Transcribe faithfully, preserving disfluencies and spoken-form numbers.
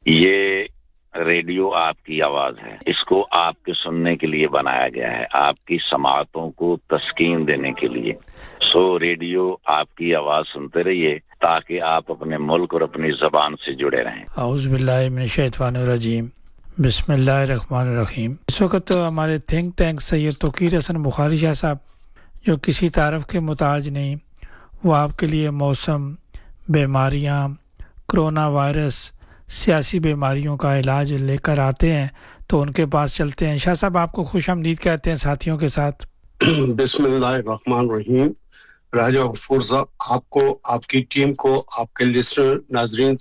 ये रेडियो आपकी आवाज है, इसको आपके सुनने के लिए बनाया गया है, आपकी समाअतों को तस्कीन देने के लिए। सो रेडियो आपकी आवाज सुनते रहिए ताकि आप अपने मुल्क और अपनी ज़बान से जुड़े रहें। औज़ु बिल्लाहि मिनश शैतानिर रजीम, बिस्मिल्लाहिर रहमानिर रहीम। इस वक्त तो हमारे थिंक टैंक सैयद तौकीर हसन बुखारी शाह साहब, जो किसी तारफ़ के मुताज नहीं, वो आपके लिए मौसम, बीमारियाँ, कोरोना वायरस, सियासी बीमारियों का इलाज लेकर आते हैं। तो उनके पास चलते हैं। शाह साहब, आपको खुशामदीद कहते हैं साथियों के साथ। बिस्मिल्लाहिर्रहमानिर्रहीम। राजा गफूर साहब, आपको, आपकी टीम को, आपके लिसनर नाजरीन